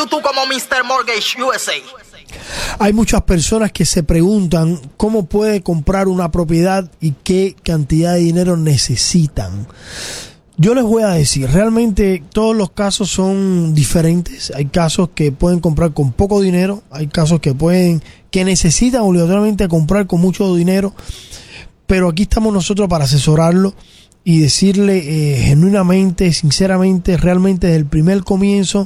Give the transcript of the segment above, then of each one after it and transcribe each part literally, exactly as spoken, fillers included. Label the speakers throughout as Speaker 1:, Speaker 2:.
Speaker 1: YouTube como mister Mortgage U S A.
Speaker 2: Hay muchas personas que se preguntan cómo puede comprar una propiedad y qué cantidad de dinero necesitan. Yo les voy a decir, realmente todos los casos son diferentes. Hay casos que pueden comprar con poco dinero, hay casos que pueden que necesitan obligatoriamente comprar con mucho dinero, pero aquí estamos nosotros para asesorarlo y decirle eh, genuinamente, sinceramente, realmente desde el primer comienzo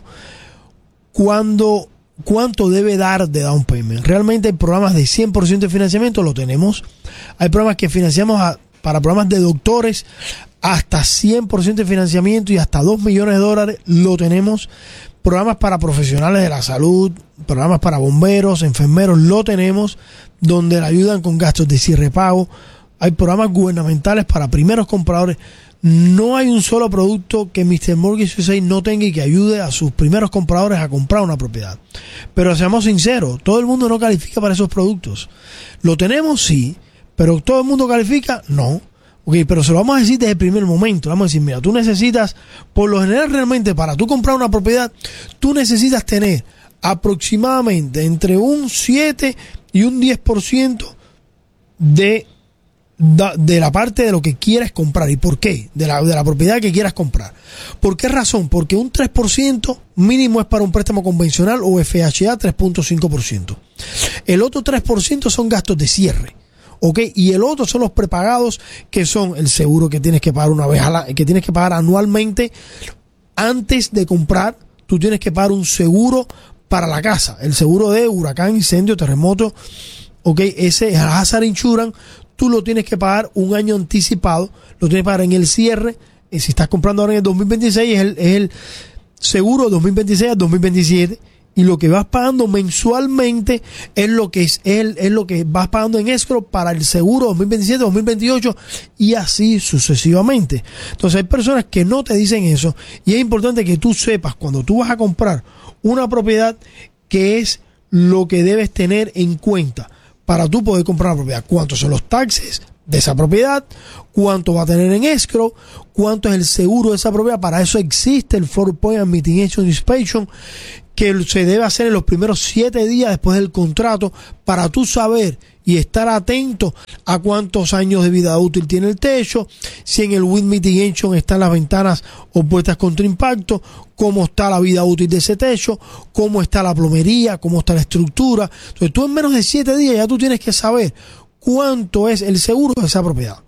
Speaker 2: cuándo, cuánto debe dar de down payment. Realmente hay programas de cien por ciento de financiamiento, lo tenemos. Hay programas que financiamos a, para programas de doctores hasta cien por ciento de financiamiento y hasta dos millones de dólares, lo tenemos. Programas para profesionales de la salud, programas para bomberos, enfermeros, lo tenemos, donde le ayudan con gastos de cierre pago. Hay programas gubernamentales para primeros compradores. No hay un solo producto que mister Mortgage U S A no tenga y que ayude a sus primeros compradores a comprar una propiedad. Pero seamos sinceros, todo el mundo no califica para esos productos. ¿Lo tenemos? Sí. ¿Pero todo el mundo califica? No. Ok, pero se lo vamos a decir desde el primer momento. Vamos a decir, mira, tú necesitas, por lo general realmente, para tú comprar una propiedad, tú necesitas tener aproximadamente entre un siete y un diez por ciento de, de la parte de lo que quieres comprar. ¿Y por qué? De la, de la propiedad que quieras comprar. ¿Por qué razón? Porque un tres por ciento mínimo es para un préstamo convencional o F H A tres punto cinco por ciento. El otro tres por ciento son gastos de cierre. ¿Ok? Y el otro son los prepagados, que son el seguro que tienes que pagar una vez a la, que tienes que pagar anualmente antes de comprar. Tú tienes que pagar un seguro para la casa, el seguro de huracán, incendio, terremoto. ¿Ok? Ese es el Hazard Insurance. Tú lo tienes que pagar un año anticipado, lo tienes que pagar en el cierre. Y si estás comprando ahora en el dos mil veintiséis, es el, es el seguro dos mil veintiséis a dos mil veintisiete. Y lo que vas pagando mensualmente es lo que es, es, es lo que vas pagando en escrow para el seguro dos mil veintisiete, dos mil veintiocho y así sucesivamente. Entonces hay personas que no te dicen eso y es importante que tú sepas cuando tú vas a comprar una propiedad qué es lo que debes tener en cuenta para tú poder comprar la propiedad. ¿Cuántos son los taxes de esa propiedad? ¿Cuánto va a tener en escrow? ¿Cuánto es el seguro de esa propiedad? Para eso existe el Four Point and Mitigation Inspection, que se debe hacer en los primeros siete días después del contrato para tú saber y estar atento a cuántos años de vida útil tiene el techo, si en el wind mitigation están las ventanas opuestas contra impacto, cómo está la vida útil de ese techo, cómo está la plomería, cómo está la estructura. Entonces tú en menos de siete días ya tú tienes que saber cuánto es el seguro de esa propiedad.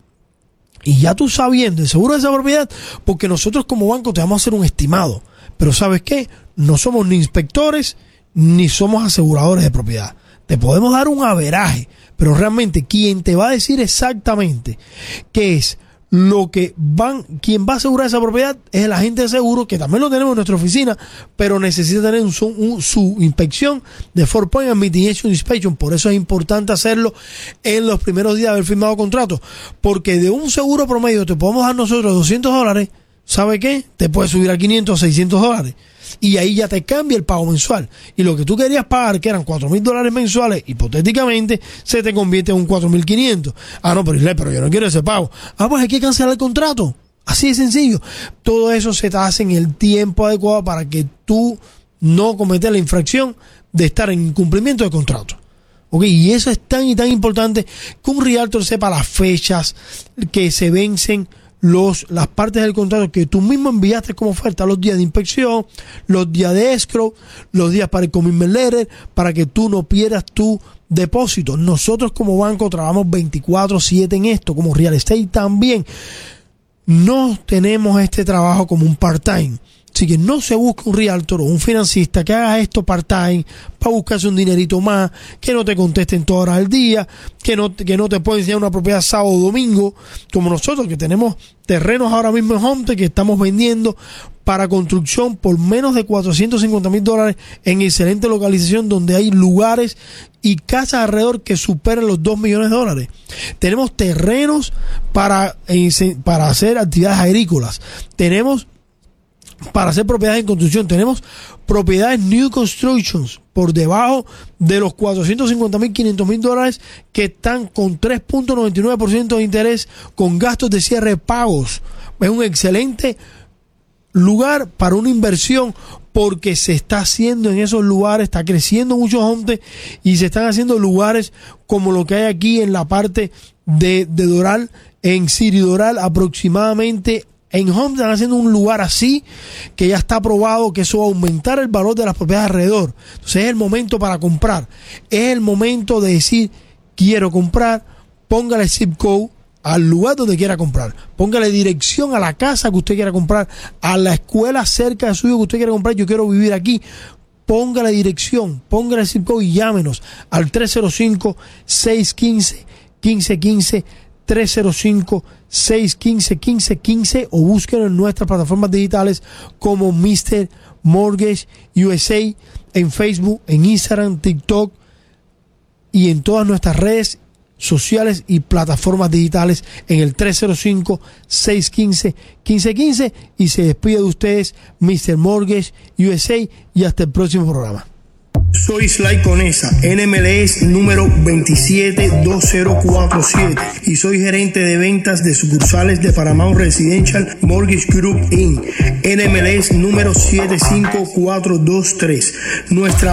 Speaker 2: Y ya tú sabiendo el seguro de esa propiedad, porque nosotros como banco te vamos a hacer un estimado. Pero ¿sabes qué? No somos ni inspectores ni somos aseguradores de propiedad. Te podemos dar un averaje, pero realmente quien te va a decir exactamente qué es lo que van, quien va a asegurar esa propiedad es el agente de seguro, que también lo tenemos en nuestra oficina, pero necesita tener un, un, su inspección de Four Point and Mitigation Inspection. Por eso es importante hacerlo en los primeros días de haber firmado contrato, porque de un seguro promedio te podemos dar nosotros doscientos dólares. ¿Sabe qué? Te puede subir a quinientos, seiscientos dólares. Y ahí ya te cambia el pago mensual. Y lo que tú querías pagar, que eran cuatro mil dólares mensuales, hipotéticamente, se te convierte en un cuatro mil quinientos. Ah, no, pero, pero yo no quiero ese pago. Ah, pues hay que cancelar el contrato. Así de sencillo. Todo eso se te hace en el tiempo adecuado para que tú no cometas la infracción de estar en incumplimiento de contrato. ¿Ok? Y eso es tan y tan importante que un realtor sepa las fechas que se vencen los las partes del contrato que tú mismo enviaste como oferta, los días de inspección, los días de escrow, los días para el commitment letter, para que tú no pierdas tu depósito. Nosotros como banco trabajamos veinticuatro siete en esto, como real estate también. No tenemos este trabajo como un part-time. Así que no se busca un realtor o un financista que haga esto part-time para buscarse un dinerito más, que no te contesten todas horas del día, que no, que no te puede enseñar una propiedad sábado o domingo, como nosotros que tenemos terrenos ahora mismo en Homestead que estamos vendiendo para construcción por menos de cuatrocientos cincuenta mil dólares en excelente localización donde hay lugares y casas alrededor que superan los dos millones de dólares. Tenemos terrenos para, para hacer actividades agrícolas. Tenemos para hacer propiedades en construcción. Tenemos propiedades new constructions por debajo de los cuatrocientos cincuenta mil, quinientos mil dólares que están con tres punto noventa y nueve por ciento de interés con gastos de cierre pagos. Es un excelente lugar para una inversión porque se está haciendo en esos lugares, está creciendo muchos homes y se están haciendo lugares como lo que hay aquí en la parte de, de Doral, en City Doral, aproximadamente. En Homes están haciendo un lugar así, que ya está probado que eso va a aumentar el valor de las propiedades alrededor. Entonces es el momento para comprar. Es el momento de decir, quiero comprar, póngale zip code al lugar donde quiera comprar. Póngale dirección a la casa que usted quiera comprar, a la escuela cerca de suyo que usted quiera comprar. Yo quiero vivir aquí. Póngale dirección, póngale zip code y llámenos al tres cero cinco, seis uno cinco, uno cinco uno cinco, tres cero cinco, seis uno cinco, uno cinco uno cinco o búsquenlo en nuestras plataformas digitales como mister Mortgage U S A en Facebook, en Instagram, TikTok y en todas nuestras redes sociales y plataformas digitales en el tres cero cinco, seis uno cinco, uno cinco uno cinco y se despide de ustedes mister Mortgage U S A y hasta el próximo programa. Soy Sly Conesa, N M L S número veintisiete dos cero cuatro siete y soy gerente de ventas de sucursales de Paramount Residential Mortgage Group incorporated, N M L S número siete cinco cuatro dos tres. Nuestra